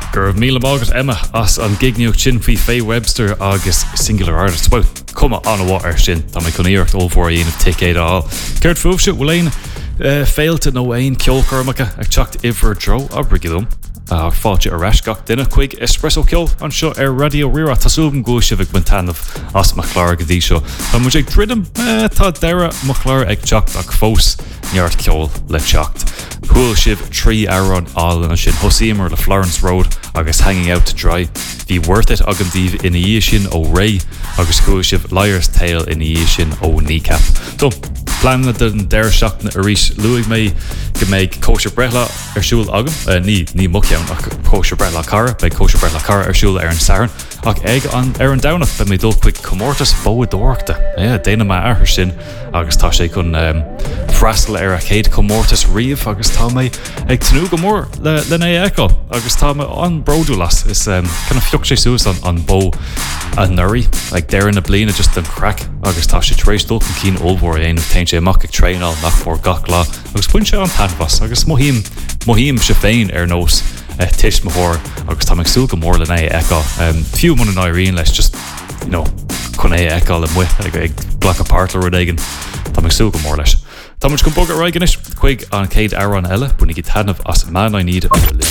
Gur míle mágus Emma as an gigniúch sin fao Faye Webster agus Singular Artists. Well, cuma an bhá sin tá mé chuníocht ómhór aon ticéad á. Ceirt fuamhse bhfuil féilte nó aon ceolcurmacha ag teacht ihar dro a brigidum. Fáilte a reisgach duine chuig espresso ceol an seo Radio Rira tasúm gúise bh bantanamh as maclár go dtí seo. Tá mu ag dridum tá deire maclár ag teacht ach fós neart ceol le teacht. Thuail sibh 3 hour all in a sin Hoseamer le Florence Road agus Hanging Out to Dry. Bhí Worth It agam díomh ina dhé sin ó Ray agus thuail sibh Liar's Tale ina dhé sin ó Kneecap. Tó, planna den deir seach na arís luigh mé go méid kosher brethla siúl agam ní muceann ach kosher brethla cara be kosher brethla cara siúl an saran ach ag an dawnach be mé dul chuig comórtas bóadóachta déana má ahar sin agus tá sé chun freastal a chéad comórtas riamh agus tá mé ag tanú go mór le eáil agus tá mé an broadú las is kind of fiuch sé sús an bó a nurí ag deir na blina just an crack agus tá sé trééis dul an cín óhór aonmh tein sé amach ag tréinál nach mór gach lá agus buin sé an tanbas agus mohíim se féin nós tiis mahór agus tá sú go mór le eáil fiú man an áiríonn leis just chun eáil le mu ag blach a partler rud aigen tá sú go mór leis. Tá mu go bog a raigenis chuig an céad hour an eile bunig i tanmh as man I need